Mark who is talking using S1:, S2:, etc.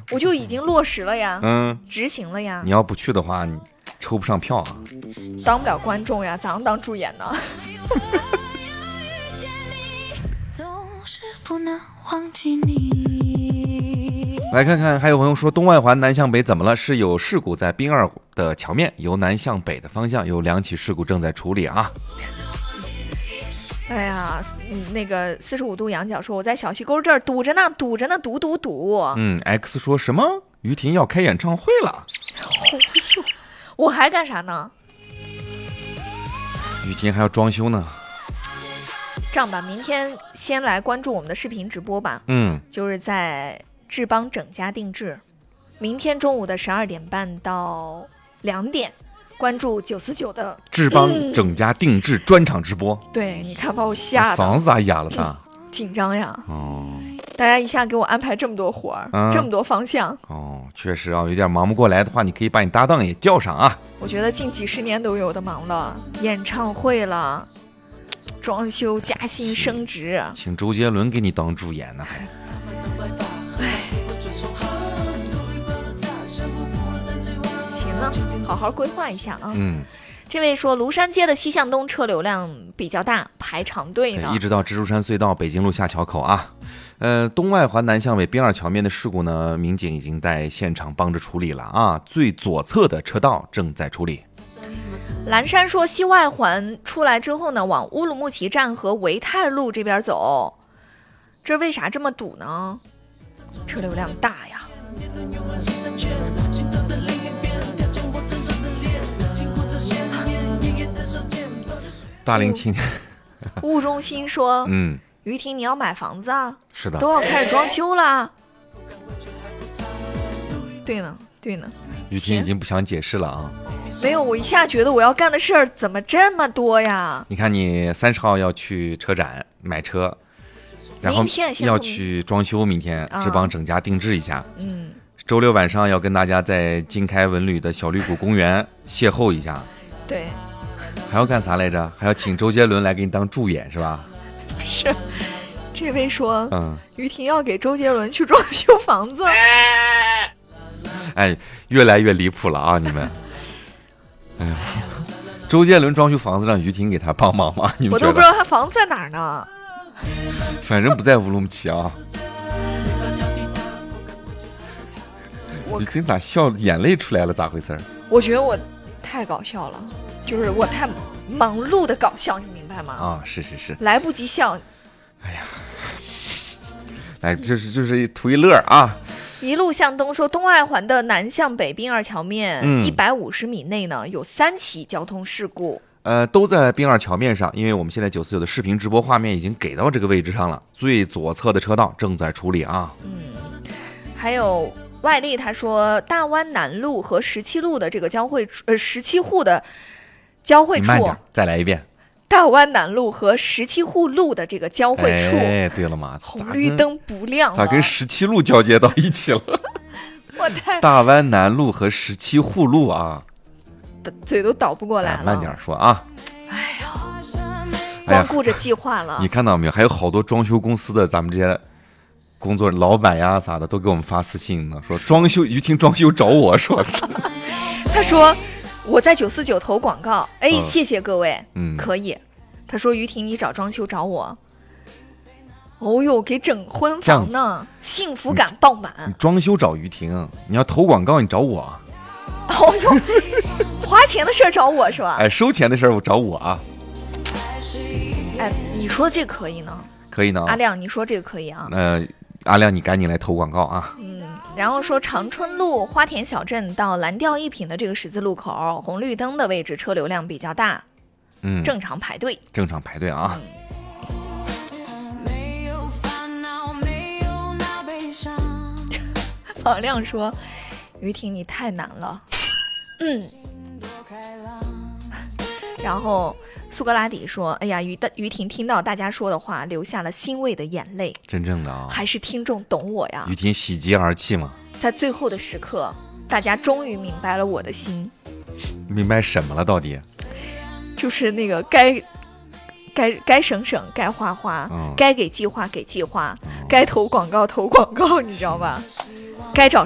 S1: 我就已经落实了呀，执行了呀。
S2: 你要不去的话，你抽不上票啊，
S1: 当不了观众呀，咋样当助演呢？
S2: 来看看，还有朋友说东外环南向北怎么了？是有事故在滨二的桥面，由南向北的方向有2起事故正在处理啊。
S1: 哎呀，那个45度仰角说我在小西沟这儿堵着呢，堵。
S2: X 说什么？于婷要开演唱会了？
S1: 我还干啥呢？
S2: 于婷还要装修呢。
S1: 这样吧，明天先来关注我们的视频直播吧。就是在志邦整家定制，明天中午的12点半到2点。关注949的
S2: 志邦整家定制专场直播。
S1: 对，你看把我吓的
S2: 嗓子咋哑了他？
S1: 紧张呀。大家一下给我安排这么多活儿，这么多方向。
S2: 确实啊，有点忙不过来的话，你可以把你搭档也叫上啊。
S1: 我觉得近几十年都有的忙了，演唱会了，装修加薪升职，
S2: 请周杰伦给你当助演呢还。
S1: 好好规划一下啊。这位说庐山街的西向东车流量比较大，排长队呢，
S2: 一直到蜘蛛山隧道北京路下桥口啊。东外环南向北滨二桥面的事故呢，民警已经在现场帮着处理了啊，最左侧的车道正在处理。
S1: 蓝山说西外环出来之后呢，往乌鲁木齐站和维泰路这边走，这为啥这么堵呢？车流量大呀。
S2: 大龄青年
S1: 物中心说于婷你要买房子啊？
S2: 是的，
S1: 都要开始装修了。对呢
S2: 于婷已经不想解释了啊。
S1: 没有，我一下觉得我要干的事儿怎么这么多呀？
S2: 你看你30号要去车展买车，然后要去装修，明天志邦整家定制一下。周六晚上要跟大家在金开文旅的小绿谷公园邂逅一下。
S1: 对，
S2: 还要干啥来着？还要请周杰伦来给你当助演是吧？
S1: 不是，这位说于婷要给周杰伦去装修房子。
S2: 哎，越来越离谱了啊你们。哎呀，周杰伦装修房子让于婷给他帮忙吗？你们
S1: 我都不知道他房子在哪儿呢。
S2: 反正不在乌鲁木齐啊。于婷咋笑眼泪出来了？咋回事？
S1: 我觉得我太搞笑了，就是我太忙碌的搞笑，你明白吗？
S2: 啊，是，
S1: 来不及笑。
S2: 哎呀，来就是图一乐啊。
S1: 一路向东说东外环的南向北滨二桥面150米内呢有3起交通事故。
S2: 都在滨二桥面上，因为我们现在949的视频直播画面已经给到这个位置上了，最左侧的车道正在处理啊。
S1: 还有外力他说大湾南路和17路的这个交汇17户的交汇处，
S2: 慢点，再来一遍。
S1: 大湾南路和17户路的这个交汇处，
S2: 对了嘛，
S1: 红绿灯不亮了，
S2: 咋跟17路交接到一起了？大湾南路和17户路啊，
S1: 嘴都倒不过来了。
S2: 慢点说啊！
S1: 哎呀，光顾着计划了。
S2: 你看到没有？还有好多装修公司的咱们这些工作老板呀啥的都给我们发私信呢，说装修于婷装修找我说。
S1: 他说我在949投广告，谢谢各位，可以。他说于婷你找装修找我。哦呦，给整婚房呢，幸福感爆满。
S2: 你装修找于婷，你要投广告你找我。
S1: 哦呦，花钱的事儿找我是吧？
S2: 收钱的事儿我找我啊。
S1: 你说这个可以呢？
S2: 可以呢。
S1: 阿亮，你说这个可以啊？
S2: 阿亮，你赶紧来投广告啊。
S1: 然后说长春路花田小镇到蓝调一品的这个十字路口红绿灯的位置车流量比较大，正常排队。正常排队啊。老亮说于婷你太难了。然后苏格拉底说哎呀于婷听到大家说的话流下了欣慰的眼泪，
S2: 真正的
S1: 还是听众懂我呀。
S2: 于婷喜极而泣嘛，
S1: 在最后的时刻大家终于明白了我的心。
S2: 明白什么了到底？就是那个该省省，该花花，该给计划给计划，该投广告投广告，你知道吧？该找